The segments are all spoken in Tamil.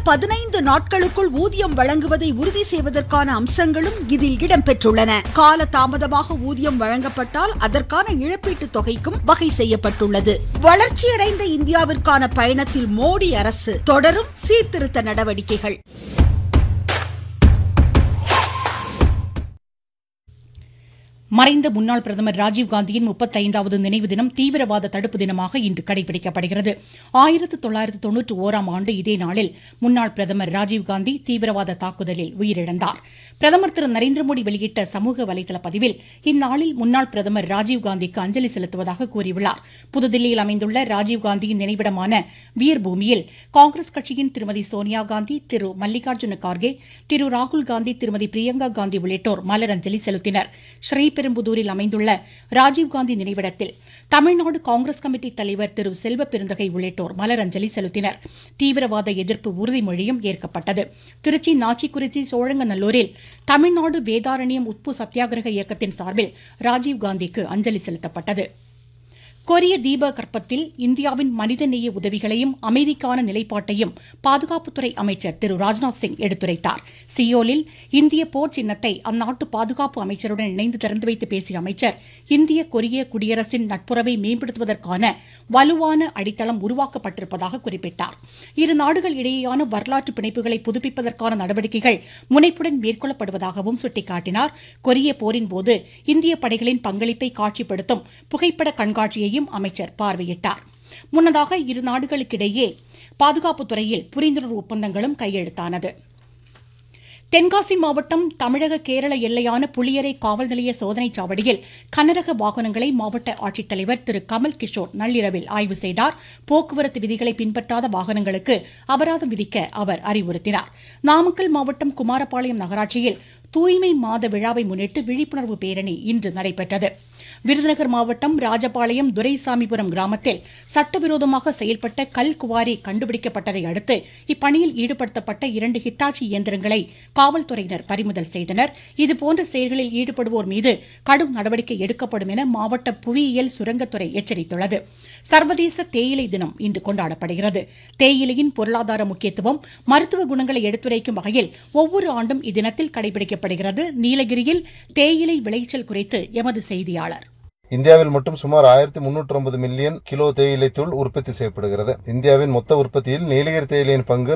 15 நாட்களுக்குள் ஊதியம் வழங்குவதை உறுதி செய்வதற்கான அம்சங்களும் இதில் இடம்பெற்றுள்ளன. கால தாமதமாக ஊதியம் வழங்கப்பட்டால் அதற்கான இழப்பீட்டுத் தொகைக்கும் வகை செய்யப்பட்டுள்ளது. வளர்ச்சியடைந்த இந்தியாவிற்கான பயணத்தில் மோடி அரசு தொடரும் சீர்திருத்த நடவடிக்கைகள். மறைந்த முன்னாள் பிரதமர் ராஜீவ்காந்தியின் 35வது நினைவு தினம் தீவிரவாத தடுப்பு தினமாக இன்று கடைபிடிக்கப்படுகிறது. 1991ஆம் ஆண்டு இதே நாளில் முன்னாள் பிரதமர் ராஜீவ்காந்தி தீவிரவாத தாக்குதலில் உயிரிழந்தார். பிரதமர் திரு நரேந்திரமோடி வெளியிட்ட சமூக வலைதள பதிவில் இந்நாளில் முன்னாள் பிரதமர் ராஜீவ்காந்திக்கு அஞ்சலி செலுத்துவதாக கூறியுள்ளார். புதுதில்லியில் அமைந்துள்ள ராஜீவ்காந்தியின் நினைவிடமான வீர் பூமியில் காங்கிரஸ் கட்சியின் திருமதி சோனியா காந்தி, திரு மல்லிகார்ஜுன கார்கே, திரு ராகுல் காந்தி, திருமதி பிரியங்கா காந்தி உள்ளிட்டோர் மலரஞ்சலி செலுத்தினர். ஸ்ரீபெரும்புதூரில் அமைந்துள்ள ராஜீவ்காந்தி நினைவிடத்தில் தமிழ்நாடு காங்கிரஸ் கமிட்டி தலைவர் திரு செல்வ பெருந்தகை உள்ளிட்டோர் மலரஞ்சலி செலுத்தினர். தீவிரவாத எதிர்ப்பு உறுதிமொழியும் ஏற்கப்பட்டது. திருச்சி நாச்சிக்குறிச்சி சோழங்கநல்லூரில் தமிழ்நாடு வேதாரண்யம் உப்பு சத்தியாகிரக இயக்கத்தின் சார்பில் ராஜீவ்காந்திக்கு அஞ்சலி செலுத்தப்பட்டது. கொரிய தீப கற்பத்தில் இந்தியாவின் மனிதநேய உதவிகளையும் அமைதிக்கான நிலைப்பாட்டையும் பாதுகாப்புத்துறை அமைச்சர் திரு ராஜ்நாத் சிங் எடுத்துரைத்தார். சியோலில் இந்திய போர் சின்னத்தை அந்நாட்டு பாதுகாப்பு அமைச்சருடன் இணைந்து திறந்து வைத்து பேசிய அமைச்சர், இந்திய கொரிய குடியரசின் நட்புறவை மேம்படுத்துவதற்கான வலுவான அடித்தளம் உருவாக்கப்பட்டிருப்பதாக குறிப்பிட்டார். இரு நாடுகள் இடையேயான வரலாற்று பிணைப்புகளை புதுப்பிப்பதற்கான நடவடிக்கைகள் முனைப்புடன் மேற்கொள்ளப்படுவதாகவும் சுட்டிக்காட்டினார். கொரிய போரின் போது இந்திய படைகளின் பங்களிப்பை காட்சிப்படுத்தும் புகைப்பட கண்காட்சியையும் அமைச்சர் பார்வையிட்டார். முன்னதாக இரு நாடுகளுக்கிடையே பாதுகாப்புத் துறையில் புரிந்துணர்வு ஒப்பந்தங்களும் கையெழுத்தானது. தென்காசி மாவட்டம் தமிழக கேரள எல்லையான புளியரை காவல் நிலைய சோதனைச் சாவடியில் கனரக வாகனங்களை மாவட்ட ஆட்சித்தலைவர் திரு கமல் கிஷோர் நள்ளிரவில் ஆய்வு செய்தார். போக்குவரத்து விதிகளை பின்பற்றாத வாகனங்களுக்கு அபராதம் விதிக்க அவர் அறிவுறுத்தினார். நாமக்கல் மாவட்டம் குமாரபாளையம் நகராட்சியில் தூய்மை மாத விழாவை முன்னிட்டு விழிப்புணர்வு பேரணி இன்று நடைபெற்றது. விருதுநகர் மாவட்டம் ராஜபாளையம் துரைசாமிபுரம் கிராமத்தில் சட்டவிரோதமாக செயல்பட்ட கல் குவாரி கண்டுபிடிக்கப்பட்டதை அடுத்து இப்பணியில் ஈடுபடுத்தப்பட்ட 2 ஹிட்டாச்சி இயந்திரங்களை காவல்துறையினர் பறிமுதல் செய்தனர். இதுபோன்ற செயல்களில் ஈடுபடுவோர் மீது கடும் நடவடிக்கை எடுக்கப்படும் என மாவட்ட புவியியல் சுரங்கத்துறை எச்சரித்துள்ளது. சர்வதேச தேயிலை தினம் இன்று கொண்டாடப்படுகிறது. தேயிலையின் பொருளாதார முக்கியத்துவம், மருத்துவ குணங்களை எடுத்துரைக்கும் வகையில் ஒவ்வொரு ஆண்டும் இத்தினத்தில் கடைபிடிக்கப்படுகிறது. நீலகிரியில் தேயிலை விளைச்சல் குறித்து எமது செய்தியாளர். இந்தியாவில் மட்டும் சுமார் 1350 மில்லியன் கிலோ தேயிலை தூள் உற்பத்தி செய்யப்படுகிறது. இந்தியாவின் மொத்த உற்பத்தியில் நீலகிரி தேயிலையின் பங்கு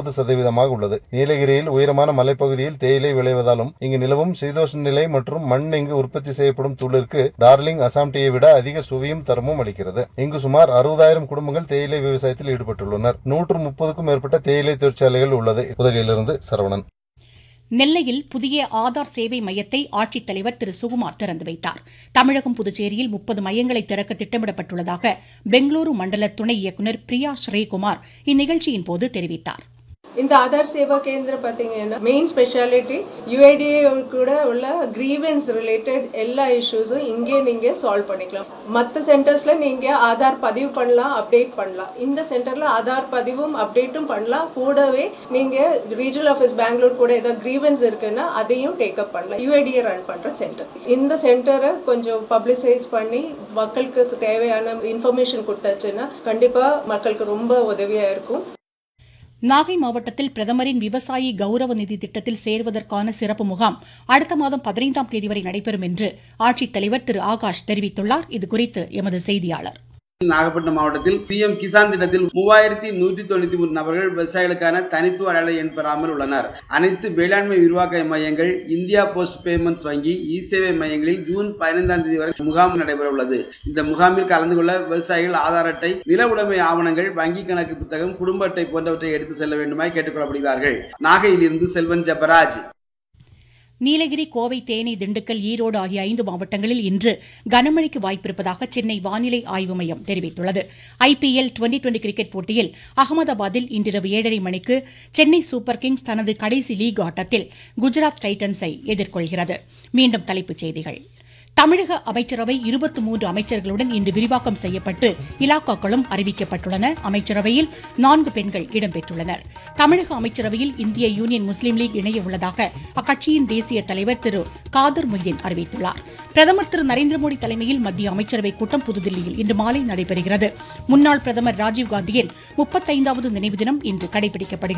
40% உள்ளது. நீலகிரியில் உயரமான மலைப்பகுதியில் தேயிலை விளைவதாலும் இங்கு நிலவும் சீதோஷ்ண நிலை மற்றும் மண் இங்கு உற்பத்தி செய்யப்படும் தூளிற்கு டார்லிங் அசாம் டீயை விட அதிக சுவையும் தரமும் அளிக்கிறது. இங்கு சுமார் 60,000 குடும்பங்கள் தேயிலை விவசாயத்தில் ஈடுபட்டுள்ளனர். 130க்கும் மேற்பட்ட தேயிலை தொழிற்சாலைகள் உள்ளது. உதகையிலிருந்து சரவணன். நெல்லையில் புதிய ஆதார் சேவை மையத்தை ஆட்சித்தலைவர் திரு சுகுமார் திறந்து வைத்தார். தமிழகம், புதுச்சேரியில் 30 மையங்களை திறக்க திட்டமிடப்பட்டுள்ளதாக பெங்களூரு மண்டல துணை இயக்குநர் பிரியா ஸ்ரீகுமார் இந்நிகழ்ச்சியின் போது தெரிவித்தார். இந்த ஆதார் சேவா கேந்திரம் பார்த்தீங்கன்னா மெயின் ஸ்பெஷாலிட்டி யுஐடிஏ கூட உள்ள கிரீவன்ஸ் ரிலேட்டட் எல்லா இஷ்யூஸும் இங்கே நீங்கள் சால்வ் பண்ணிக்கலாம். மற்ற சென்டர்ஸில் நீங்கள் ஆதார் பதிவு பண்ணலாம், அப்டேட் பண்ணலாம். இந்த சென்டரில் ஆதார் பதிவும் அப்டேட்டும் பண்ணலாம். கூடவே நீங்கள் ரீஜனல் ஆஃபீஸ் பெங்களூர் கூட ஏதாவது கிரீவன்ஸ் இருக்குன்னா அதையும் டேக்அப் பண்ணலாம். யுஐடிஏ ரன் பண்ணுற சென்டர். இந்த சென்டரை கொஞ்சம் பப்ளிசைஸ் பண்ணி மக்களுக்கு தேவையான இன்ஃபர்மேஷன் கொடுத்தாச்சுன்னா கண்டிப்பாக மக்களுக்கு ரொம்ப உதவியாக இருக்கும். நாகை மாவட்டத்தில் பிரதமரின் விவசாயி கௌரவ நிதி திட்டத்தில் சேர்வதற்கான சிறப்பு முகாம் அடுத்த மாதம் 15ஆம் தேதி வரை நடைபெறும் என்று ஆட்சித்தலைவர் திரு ஆகாஷ் தெரிவித்துள்ளார். இதுகுறித்து எமது செய்தியாளர். நாகப்பட்டினம் மாவட்டத்தில் PM கிசான் திட்டத்தில் 3193 நபர்கள் விவசாயிகளுக்கான தனித்துவ அடையாள எண் பெறாமல் உள்ளனர். அனைத்து வேளாண்மை விரிவாக்க மையங்கள், இந்தியா போஸ்ட் பேமெண்ட்ஸ் வங்கி, இ-சேவை மையங்களில் ஜூன் 15ஆம் தேதி வரை முகாம் நடைபெற உள்ளது. இந்த முகாமில் கலந்து கொள்ள விவசாயிகள் ஆதார் அட்டை, நில உடைமை ஆவணங்கள், வங்கி கணக்கு புத்தகம், குடும்ப அட்டை போன்றவற்றை எடுத்து செல்ல வேண்டுமாய் கேட்டுக்கொள்ளப்படுகிறார்கள். நாகையிலிருந்து செல்வன் ஜெபராஜ். நீலகிரி, கோவை, தேனி, திண்டுக்கல், ஈரோடு ஆகிய 5 மாவட்டங்களில் இன்று கனமழைக்கு வாய்ப்பிருப்பதாக சென்னை வானிலை ஆய்வு மையம் தெரிவித்துள்ளது. IPL 2020 கிரிக்கெட் போட்டியில் அகமதாபாத்தில் இன்றிரவு 7:30 மணிக்கு சென்னை சூப்பர் கிங்ஸ் தனது கடைசி லீக் ஆட்டத்தில் குஜராத் டைட்டன்ஸை எதிர்கொள்கிறது. மீண்டும் தலைப்புச் செய்திகள். தமிழக அமைச்சரவை 23 அமைச்சர்களுடன் இன்று விரிவாக்கம் செய்யப்பட்டு இலாக்காக்களும் அறிவிக்கப்பட்டுள்ளன. அமைச்சரவையில் 4 பெண்கள் இடம்பெற்றுள்ளனர். தமிழக அமைச்சரவையில் இந்திய யூனியன் முஸ்லீம் லீக் இணைய உள்ளதாக அக்கட்சியின் தேசிய தலைவர் திரு காதர் மொய்தீன் அறிவித்துள்ளார். பிரதமர் திரு நரேந்திரமோடி தலைமையில் மத்திய அமைச்சரவைக் கூட்டம் புதுதில்லியில் இன்று மாலை நடைபெறுகிறது. முன்னாள் பிரதமர் ராஜீவ்காந்தியின் 35வது நினைவு தினம் இன்று கடைபிடிக்கப்படுகிறது.